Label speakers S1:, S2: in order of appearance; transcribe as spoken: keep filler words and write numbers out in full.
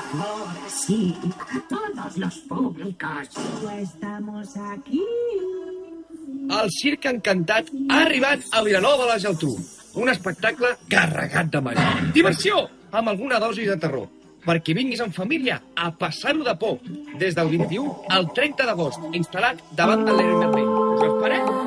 S1: Ahora sí, todos los públicos. Estamos aquí.
S2: El Circ Encantat ha arribat a Vilanova de la Geltrú. Un espectacle carregat de màgia. Diversió, amb alguna dosi de terror. Perquè vinguis en família a passar-ho de por. Des del vint-i-u al trenta d'agost, instal·lat davant de l'Arenal Vell. Us esperem!